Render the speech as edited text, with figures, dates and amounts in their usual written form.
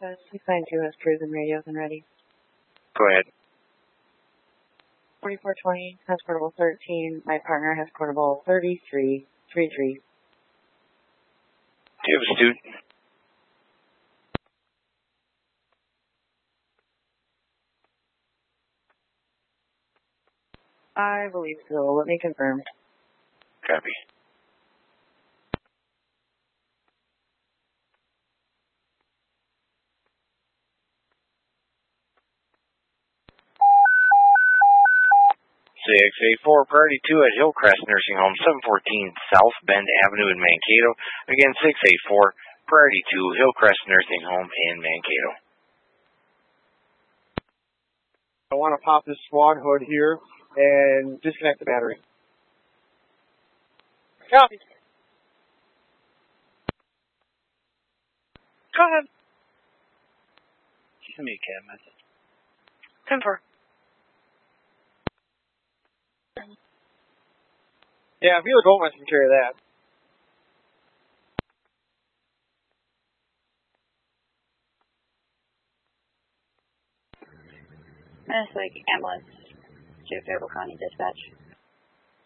Says 692 has cruise and radios and ready. Go ahead. 4420 has portable 13. My partner has portable 3333. Do you have a student? I believe so. Let me confirm. Copy. CX84, Priority 2 at Hillcrest Nursing Home, 714 South Bend Avenue in Mankato. Again, 684, Priority 2, Hillcrest Nursing Home in Mankato. I want to pop this SWAT hood here and disconnect the battery. Copy. Go ahead. Send me a cab message. 10-4. Yeah, if you're the Goldman, can carry that. That's like ambulance to Fairville County Dispatch.